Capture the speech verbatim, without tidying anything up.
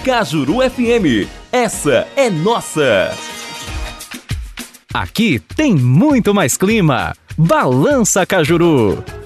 Cajuru F M. Essa é nossa. Aqui tem muito mais clima. Balança Cajuru.